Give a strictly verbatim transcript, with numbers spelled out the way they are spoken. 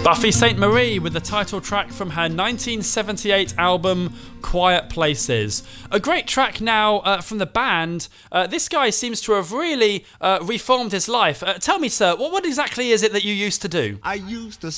Buffy Sainte-Marie with the title track from her nineteen seventy-eight album Quiet Places. A great track now uh, from the band. Uh, this guy seems to have really uh, reformed his life. Uh, tell me, sir, what, what exactly is it that you used to do? I used to